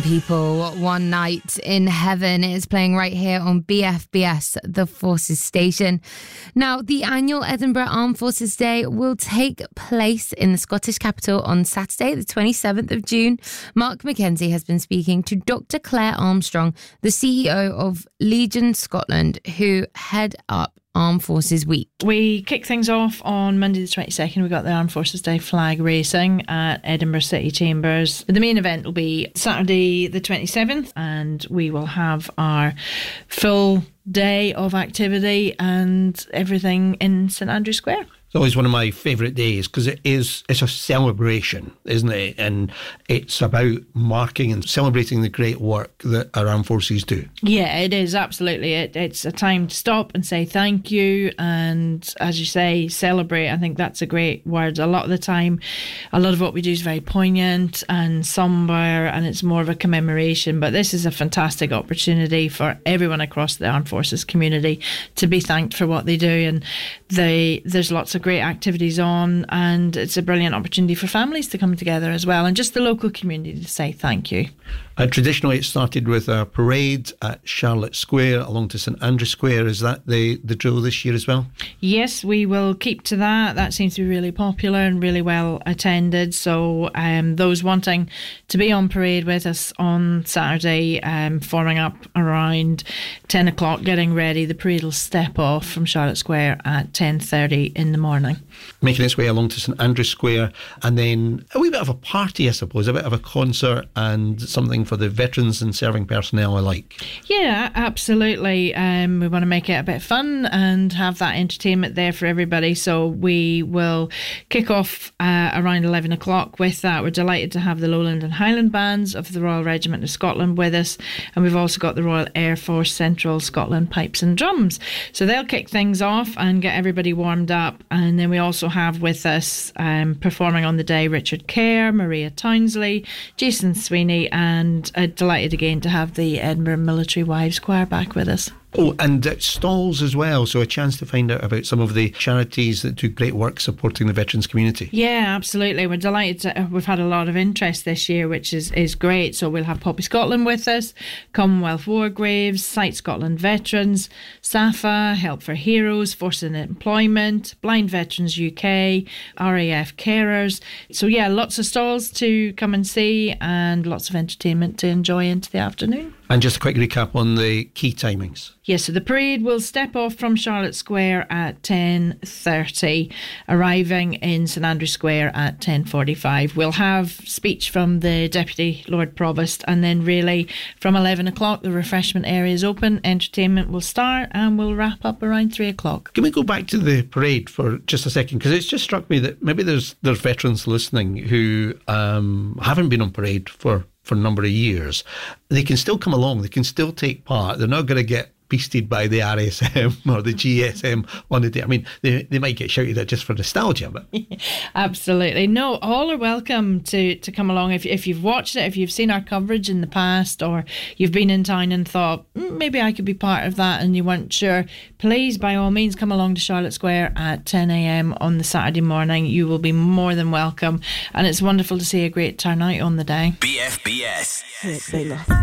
people. One Night in Heaven is playing right here on BFBS, the Forces station. Now, the annual Edinburgh Armed Forces Day will take place in the Scottish capital on Saturday, the 27th of June. Mark Mackenzie has been speaking to Dr. Claire Armstrong, the CEO of Legion Scotland, who head up Armed Forces Week. We kick things off on Monday the 22nd. We've got the Armed Forces Day flag racing at Edinburgh City Chambers. The main event will be Saturday the 27th, and we will have our full day of activity and everything in St Andrew Square. It's always one of my favourite days because it's a celebration, isn't it? And it's about marking and celebrating the great work that our armed forces do. Yeah, it is, absolutely. It's a time to stop and say thank you and, as you say, celebrate. I think that's a great word. A lot of the time, a lot of what we do is very poignant and sombre, and it's more of a commemoration. But this is a fantastic opportunity for everyone across the armed forces community to be thanked for what they do. And there's lots of great activities on, and it's a brilliant opportunity for families to come together as well, and just the local community to say thank you. Traditionally, it started with a parade at Charlotte Square along to St Andrew Square. Is that the drill this year as well? Yes, we will keep to that. That seems to be really popular and really well attended. So those wanting to be on parade with us on Saturday, forming up around 10 o'clock, getting ready. The parade will step off from Charlotte Square at 10:30 in the morning. Making its way along to St Andrew Square, and then a wee bit of a party, I suppose, a bit of a concert and something for the veterans and serving personnel alike. Yeah, absolutely. We want to make it a bit fun and have that entertainment there for everybody. So we will kick off around 11 o'clock with that. We're delighted to have the Lowland and Highland bands of the Royal Regiment of Scotland with us, and we've also got the Royal Air Force Central Scotland Pipes and Drums. So they'll kick things off and get everybody warmed up. And then we also have with us performing on the day Richard Kerr, Maria Townsley, Jason Sweeney, and delighted again to have the Edinburgh Military Wives Choir back with us. Oh, and stalls as well, so a chance to find out about some of the charities that do great work supporting the veterans community. Yeah, absolutely. We're delighted. We've had a lot of interest this year, which is great. So we'll have Poppy Scotland with us, Commonwealth War Graves, Sight Scotland Veterans, SAFA, Help for Heroes, Force and Employment, Blind Veterans UK, RAF Carers. So yeah, lots of stalls to come and see and lots of entertainment to enjoy into the afternoon. And just a quick recap on the key timings. Yes, so the parade will step off from Charlotte Square at 10:30, arriving in St Andrew Square at 10:45. We'll have speech from the Deputy Lord Provost, and then really from 11 o'clock the refreshment area is open, entertainment will start, and we'll wrap up around 3 o'clock. Can we go back to the parade for just a second? Because it's just struck me that maybe there's veterans listening who haven't been on parade for a number of years. They can still come along, they can still take part. They're not going to get beasted by the RSM or the GSM on the day. I mean, they might get shouted at just for nostalgia, but absolutely. No, all are welcome to come along. If you've watched it, if you've seen our coverage in the past, or you've been in town and thought maybe I could be part of that and you weren't sure, please by all means come along to Charlotte Square at 10 a.m. on the Saturday morning. You will be more than welcome, and it's wonderful to see a great turnout on the day. BFBS.